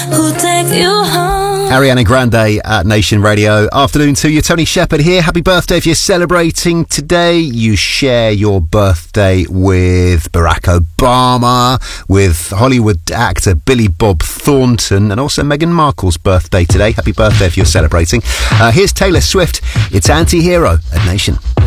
who'll take you home. Ariana Grande at Nation Radio. Afternoon to you. Tony Shepherd here. Happy birthday if you're celebrating today. You share your birthday with Barack Obama, with Hollywood actor Billy Bob Thornton, and also Meghan Markle's birthday today. Happy birthday if you're celebrating. Here's Taylor Swift. It's Anti-Hero at Nation.